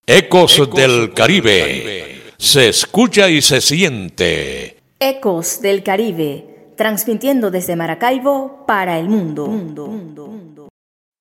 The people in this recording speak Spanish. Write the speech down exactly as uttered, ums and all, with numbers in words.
Ecos del Caribe. Se escucha y se siente. Ecos del Caribe, transmitiendo desde Maracaibo para el mundo.